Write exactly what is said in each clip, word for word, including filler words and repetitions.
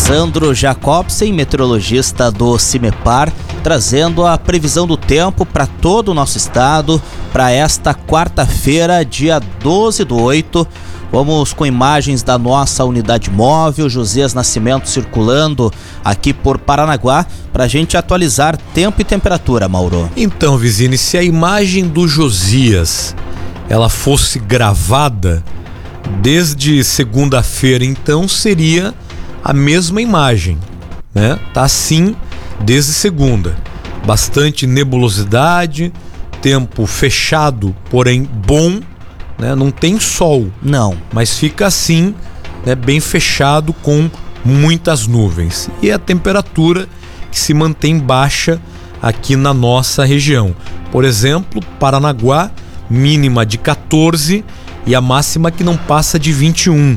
Lisandro Jacobsen, meteorologista do CIMEPAR, trazendo a previsão do tempo para todo o nosso estado para esta quarta-feira, dia doze do oito. Vamos com imagens da nossa unidade móvel, Josias Nascimento, circulando aqui por Paranaguá, para a gente atualizar tempo e temperatura, Mauro. Então, Vizine, se a imagem do Josias ela fosse gravada desde segunda-feira, então seria a mesma imagem, né? Tá assim desde segunda. Bastante nebulosidade, tempo fechado, porém bom, né? Não tem sol. Não. Mas fica assim, né? Bem fechado com muitas nuvens. E a temperatura que se mantém baixa aqui na nossa região. Por exemplo, Paranaguá, mínima de quatorze e a máxima que não passa de vinte e um.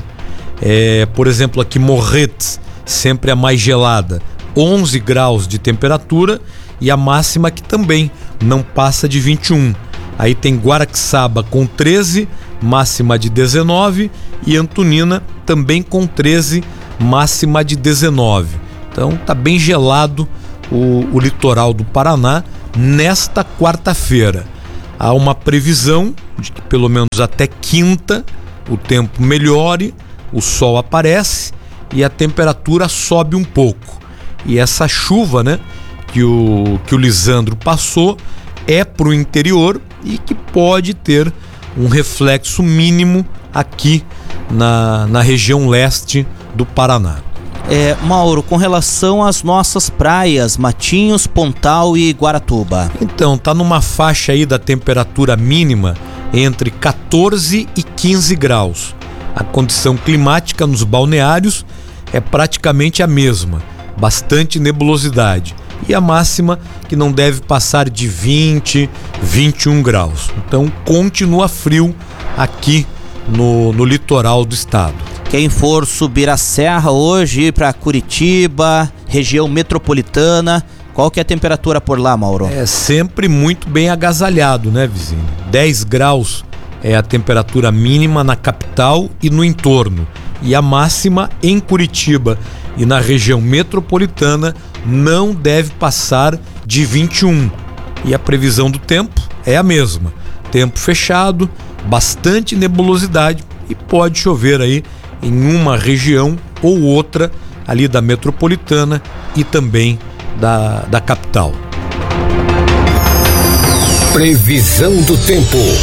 É, por exemplo, aqui Morretes, sempre a mais gelada, onze graus de temperatura e a máxima que também não passa de vinte e um. Aí tem Guaraxaba com treze, máxima de dezenove, e Antonina também com treze, máxima de dezenove. Então tá bem gelado o, o litoral do Paraná nesta quarta-feira. Há uma previsão de que pelo menos até quinta o tempo melhore, o sol aparece e a temperatura sobe um pouco. E essa chuva, né, que o, que o Lisandro passou é para o interior e que pode ter um reflexo mínimo aqui na, na região leste do Paraná. É, Mauro, com relação às nossas praias, Matinhos, Pontal e Guaratuba. Então, tá numa faixa aí da temperatura mínima entre quatorze e quinze graus. A condição climática nos balneários é praticamente a mesma, bastante nebulosidade. E a máxima que não deve passar de vinte, vinte e um graus. Então continua frio aqui no, no litoral do estado. Quem for subir a serra hoje, ir para Curitiba, região metropolitana, qual que é a temperatura por lá, Mauro? É sempre muito bem agasalhado, né, vizinho? dez graus é a temperatura mínima na capital e no entorno. E a máxima em Curitiba e na região metropolitana não deve passar de vinte e um. E a previsão do tempo é a mesma. Tempo fechado, bastante nebulosidade e pode chover aí em uma região ou outra ali da metropolitana e também da, da capital. Previsão do tempo.